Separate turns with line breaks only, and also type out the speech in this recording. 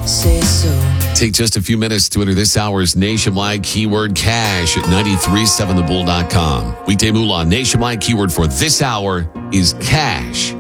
say so.
Take just a few minutes to enter this hour's nationwide keyword cash at 937thebull.com. Weekday Moolah nationwide keyword for this hour is cash.